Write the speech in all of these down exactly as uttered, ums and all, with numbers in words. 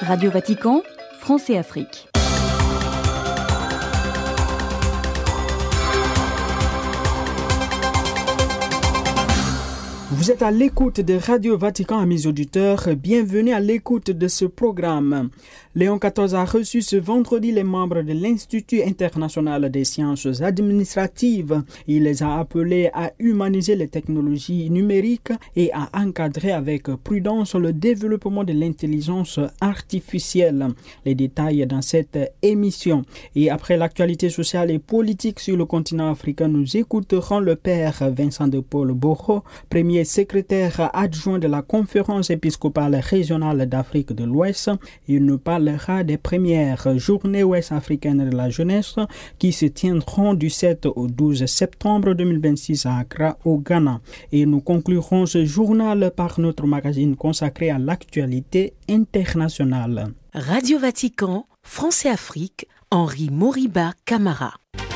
Radio Vatican, France et Afrique. Vous êtes à l'écoute de Radio Vatican, amis auditeurs. Bienvenue à l'écoute de ce programme. Léon quatorze a reçu ce vendredi les membres de l'Institut international des sciences administratives. Il les a appelés à humaniser les technologies numériques et à encadrer avec prudence le développement de l'intelligence artificielle. Les détails dans cette émission. Et après l'actualité sociale et politique sur le continent africain, nous écouterons le père Vincent de Paul Boro, premier secrétaire adjoint de la conférence épiscopale régionale d'Afrique de l'Ouest. Il nous parlera des premières journées ouest-africaines de la jeunesse qui se tiendront du sept au douze septembre deux mille vingt-six à Accra, au Ghana. Et nous conclurons ce journal par notre magazine consacré à l'actualité internationale. Radio Vatican, France et Afrique, Henri Moriba Camara.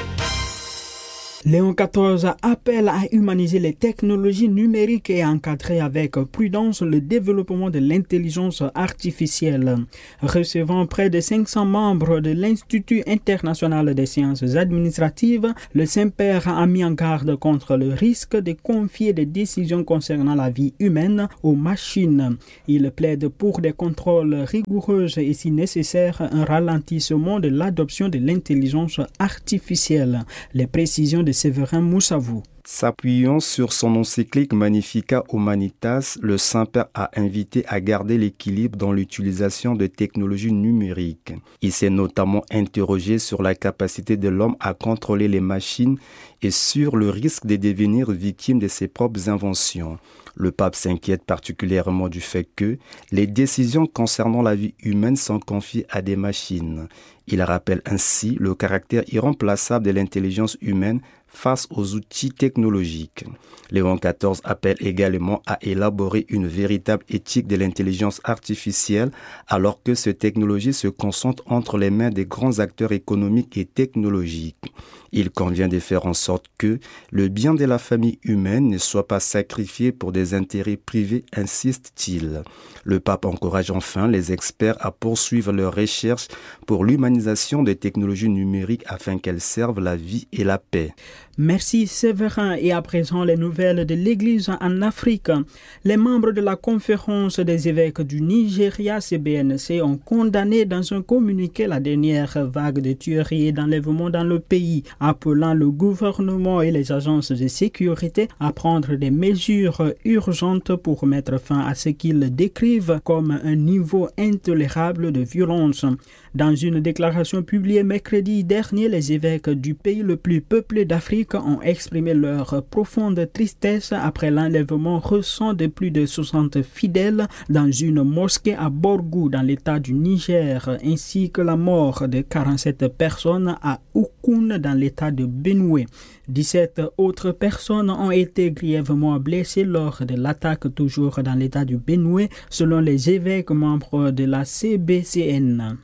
Léon quatorze appelle à humaniser les technologies numériques et à encadrer avec prudence le développement de l'intelligence artificielle. Recevant près de cinq cents membres de l'Institut international des sciences administratives, le Saint-Père a mis en garde contre le risque de confier des décisions concernant la vie humaine aux machines. Il plaide pour des contrôles rigoureux et, si nécessaire, un ralentissement de l'adoption de l'intelligence artificielle. Les précisions de Séverin Moussavou. S'appuyant sur son encyclique Magnificat Humanitas, le Saint-Père a invité à garder l'équilibre dans l'utilisation de technologies numériques. Il s'est notamment interrogé sur la capacité de l'homme à contrôler les machines et sur le risque de devenir victime de ses propres inventions. Le pape s'inquiète particulièrement du fait que les décisions concernant la vie humaine sont confiées à des machines. Il rappelle ainsi le caractère irremplaçable de l'intelligence humaine face aux outils technologiques. Léon quatorze appelle également à élaborer une véritable éthique de l'intelligence artificielle alors que ces technologies se concentrent entre les mains des grands acteurs économiques et technologiques. Il convient de faire en sorte que le bien de la famille humaine ne soit pas sacrifié pour des intérêts privés, insiste-t-il. Le pape encourage enfin les experts à poursuivre leurs recherches pour l'humanisation des technologies numériques afin qu'elles servent la vie et la paix. Merci Séverin. Et à présent, les nouvelles de l'Église en Afrique. Les membres de la conférence des évêques du Nigeria, C B N C, ont condamné dans un communiqué la dernière vague de tueries et d'enlèvements dans le pays, appelant le gouvernement et les agences de sécurité à prendre des mesures urgentes pour mettre fin à ce qu'ils décrivent comme un niveau intolérable de violence. Dans une déclaration publiée mercredi dernier, les évêques du pays le plus peuplé d'Afrique ont exprimé leur profonde tristesse après l'enlèvement récent de plus de soixante fidèles dans une mosquée à Borgou dans l'état du Niger, ainsi que la mort de quarante-sept personnes à Oukoun dans l'état de Benoué. dix-sept autres personnes ont été grièvement blessées lors de l'attaque toujours dans l'état du Benoué, selon les évêques membres de la C B C N.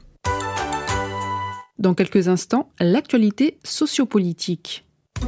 Dans quelques instants, l'actualité sociopolitique.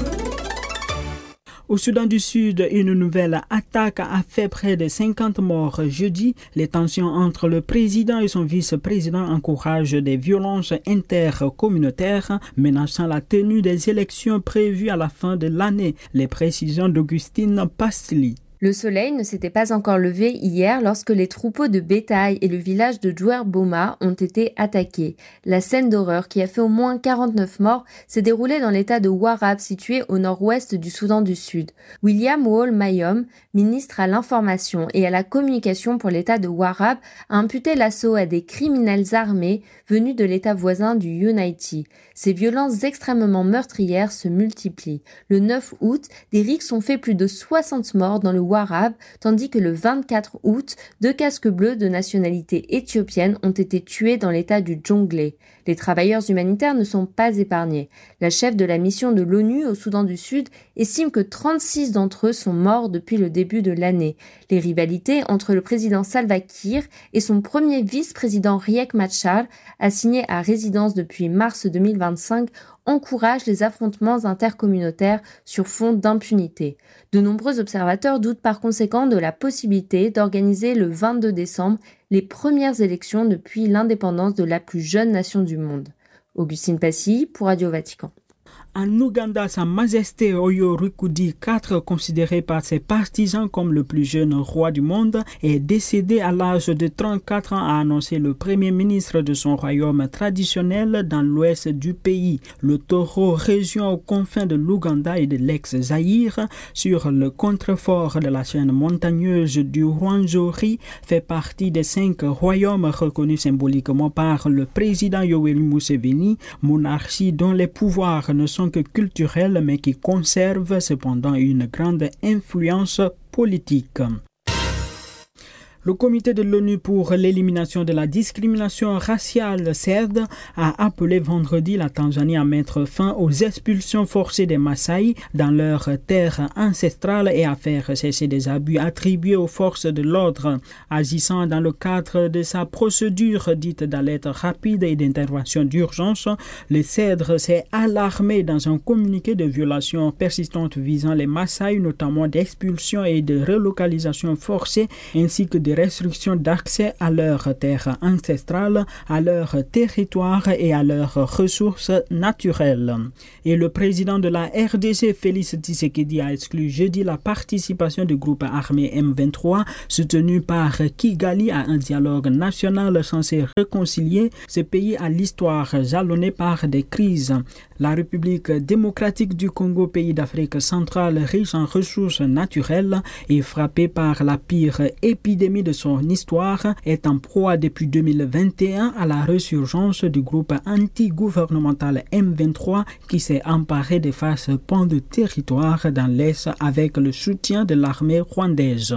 Au Soudan du Sud, une nouvelle attaque a fait près de cinquante morts jeudi. Les tensions entre le président et son vice-président encouragent des violences intercommunautaires menaçant la tenue des élections prévues à la fin de l'année. Les précisions d'Augustine Pastli. Le soleil ne s'était pas encore levé hier lorsque les troupeaux de bétail et le village de Djouer-Boma ont été attaqués. La scène d'horreur, qui a fait au moins quarante-neuf morts, s'est déroulée dans l'état de Warab, situé au nord-ouest du Soudan du Sud. William Wall Mayom, ministre à l'information et à la communication pour l'état de Warab, a imputé l'assaut à des criminels armés venus de l'état voisin du Unity. Ces violences extrêmement meurtrières se multiplient. Le neuf août, des rixes ont fait plus de soixante morts dans le Warab, tandis que le vingt-quatre août, deux casques bleus de nationalité éthiopienne ont été tués dans l'état du Djonglé. Les travailleurs humanitaires ne sont pas épargnés. La chef de la mission de l'ONU au Soudan du Sud estime que trente-six d'entre eux sont morts depuis le début de l'année. Les rivalités entre le président Salva Kiir et son premier vice-président Riek Machar, assigné à résidence depuis mars deux mille vingt-cinq, encourage les affrontements intercommunautaires sur fond d'impunité. De nombreux observateurs doutent par conséquent de la possibilité d'organiser le vingt-deux décembre les premières élections depuis l'indépendance de la plus jeune nation du monde. Augustine Passy pour Radio Vatican. En Ouganda, Sa Majesté Oyo Rukudi quatre, considéré par ses partisans comme le plus jeune roi du monde, est décédé à l'âge de trente-quatre ans, a annoncé le premier ministre de son royaume traditionnel dans l'ouest du pays. Le Toro, région aux confins de l'Ouganda et de l'ex-Zaïre, sur le contrefort de la chaîne montagneuse du Rwenzori, fait partie des cinq royaumes reconnus symboliquement par le président Yoweri Museveni, monarchie dont les pouvoirs ne sont que culturels mais qui conservent cependant une grande influence politique. Le comité de l'ONU pour l'élimination de la discrimination raciale, C E D, a appelé vendredi la Tanzanie à mettre fin aux expulsions forcées des Maasai dans leur terre ancestrale et à faire cesser des abus attribués aux forces de l'ordre. Agissant dans le cadre de sa procédure dite d'alerte rapide et d'intervention d'urgence, le C E D R s'est alarmé dans un communiqué de violations persistantes visant les Maasai, notamment d'expulsions et de relocalisation forcée, ainsi que de restrictions d'accès à leur terre ancestrale, à leur territoire et à leurs ressources naturelles. Et le président de la R D C, Félix Tshisekedi, a exclu jeudi la participation du groupe armé M vingt-trois soutenu par Kigali à un dialogue national censé réconcilier ce pays à l'histoire jalonnée par des crises. La République démocratique du Congo, pays d'Afrique centrale riche en ressources naturelles et frappée par la pire épidémie de son histoire, est en proie depuis deux mille vingt et un à la résurgence du groupe anti-gouvernemental M vingt-trois qui s'est emparé des vastes pans de territoire dans l'Est avec le soutien de l'armée rwandaise.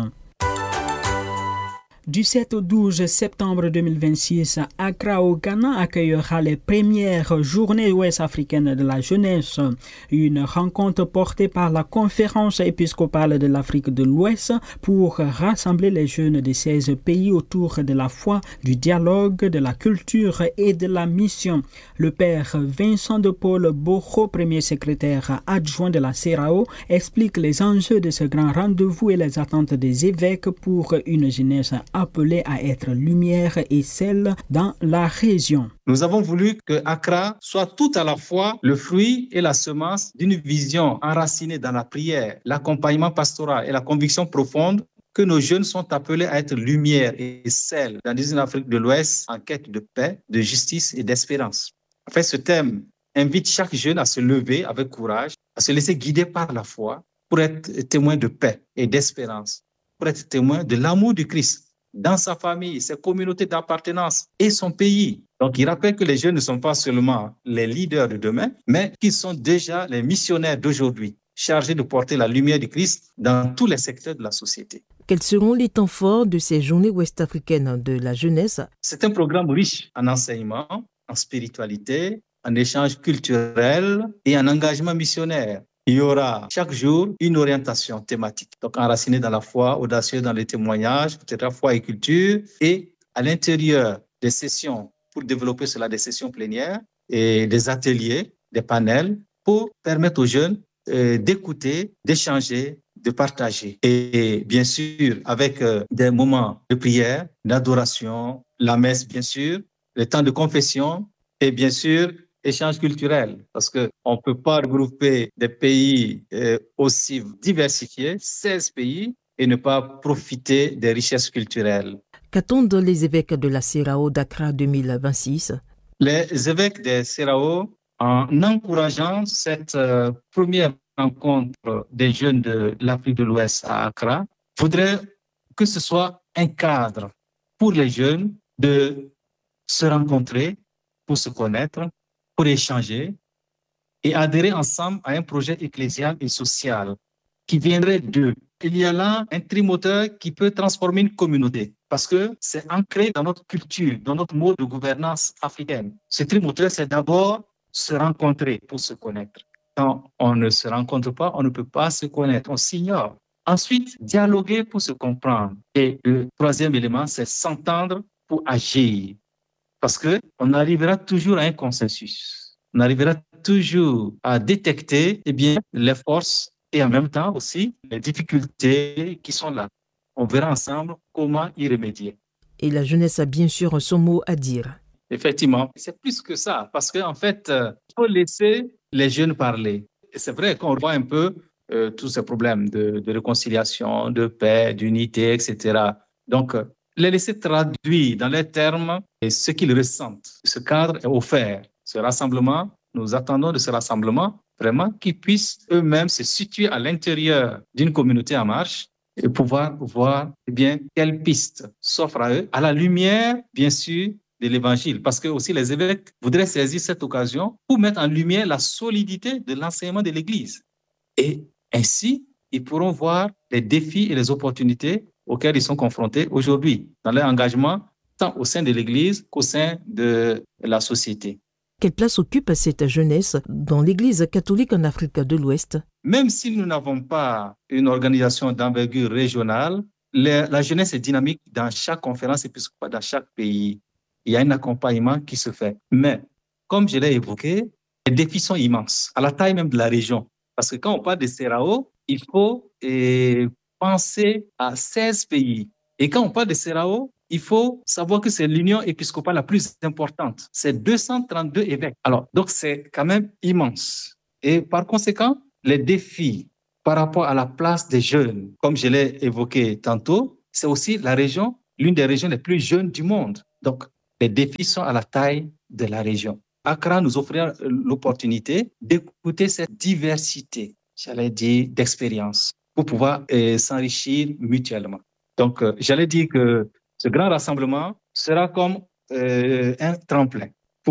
Du sept au douze septembre deux mille vingt-six, Accra au Ghana accueillera les premières journées ouest-africaines de la jeunesse, une rencontre portée par la Conférence épiscopale de l'Afrique de l'Ouest pour rassembler les jeunes de seize pays autour de la foi, du dialogue, de la culture et de la mission. Le père Vincent de Paul Boro, premier secrétaire adjoint de la C E R A O, explique les enjeux de ce grand rendez-vous et les attentes des évêques pour une jeunesse appelé à être lumière et sel dans la région. Nous avons voulu que Accra soit tout à la fois le fruit et la semence d'une vision enracinée dans la prière, l'accompagnement pastoral et la conviction profonde que nos jeunes sont appelés à être lumière et sel dans une Afrique de l'Ouest en quête de paix, de justice et d'espérance. En fait, ce thème invite chaque jeune à se lever avec courage, à se laisser guider par la foi pour être témoin de paix et d'espérance, pour être témoin de l'amour du Christ dans sa famille, ses communautés d'appartenance et son pays. Donc, il rappelle que les jeunes ne sont pas seulement les leaders de demain, mais qu'ils sont déjà les missionnaires d'aujourd'hui, chargés de porter la lumière du Christ dans tous les secteurs de la société. Quels seront les temps forts de ces journées ouest-africaines de la jeunesse? C'est un programme riche en enseignement, en spiritualité, en échange culturel et en engagement missionnaire. Il y aura chaque jour une orientation thématique, donc enracinée dans la foi, audacieux dans les témoignages, et cetera, foi et culture, et à l'intérieur des sessions pour développer cela, des sessions plénières et des ateliers, des panels pour permettre aux jeunes euh, d'écouter, d'échanger, de partager. Et, et bien sûr, avec euh, des moments de prière, d'adoration, la messe bien sûr, le temps de confession et bien sûr, échange culturel, parce qu'on ne peut pas regrouper des pays euh, aussi diversifiés, seize pays, et ne pas profiter des richesses culturelles. Qu'attendent les évêques de la C E R A O d'Accra deux mille vingt-six? Les évêques de C E R A O, en encourageant cette euh, première rencontre des jeunes de l'Afrique de l'Ouest à Accra, voudraient que ce soit un cadre pour les jeunes de se rencontrer, pour se connaître, pour échanger et adhérer ensemble à un projet ecclésial et social qui viendrait d'eux. Il y a là un trimoteur qui peut transformer une communauté parce que c'est ancré dans notre culture, dans notre mode de gouvernance africaine. Ce trimoteur, c'est d'abord se rencontrer pour se connaître. Quand on ne se rencontre pas, on ne peut pas se connaître, on s'ignore. Ensuite, dialoguer pour se comprendre. Et le troisième élément, c'est s'entendre pour agir. Parce qu'on arrivera toujours à un consensus. On arrivera toujours à détecter eh bien, les forces et en même temps aussi les difficultés qui sont là. On verra ensemble comment y remédier. Et la jeunesse a bien sûr son mot à dire. Effectivement, c'est plus que ça, parce qu'en fait, il faut laisser les jeunes parler. Et c'est vrai qu'on voit un peu euh, tous ces problèmes de, de réconciliation, de paix, d'unité, et cetera. Donc, les laisser traduire dans les termes et ce qu'ils ressentent. Ce cadre est offert. Ce rassemblement, nous attendons de ce rassemblement vraiment qu'ils puissent eux-mêmes se situer à l'intérieur d'une communauté en marche et pouvoir voir eh bien, quelles pistes s'offrent à eux, à la lumière, bien sûr, de l'Évangile. Parce que aussi les évêques voudraient saisir cette occasion pour mettre en lumière la solidité de l'enseignement de l'Église. Et ainsi, ils pourront voir les défis et les opportunités auxquels ils sont confrontés aujourd'hui dans leur engagement, tant au sein de l'Église qu'au sein de la société. Quelle place occupe cette jeunesse dans l'Église catholique en Afrique de l'Ouest? Même si nous n'avons pas une organisation d'envergure régionale, la, la jeunesse est dynamique dans chaque conférence épiscopale, dans chaque pays. Il y a un accompagnement qui se fait. Mais, comme je l'ai évoqué, les défis sont immenses, à la taille même de la région. Parce que quand on parle de C E R A O, il faut eh, penser à seize pays. Et quand on parle de C E R A O, il faut savoir que c'est l'union épiscopale la plus importante. C'est deux cent trente-deux évêques. Alors, donc c'est quand même immense. Et par conséquent, les défis par rapport à la place des jeunes, comme je l'ai évoqué tantôt, c'est aussi la région, l'une des régions les plus jeunes du monde. Donc, les défis sont à la taille de la région. Accra nous offrira l'opportunité d'écouter cette diversité, j'allais dire, d'expériences pour pouvoir euh, s'enrichir mutuellement. Donc, euh, j'allais dire que ce grand rassemblement sera comme euh, un tremplin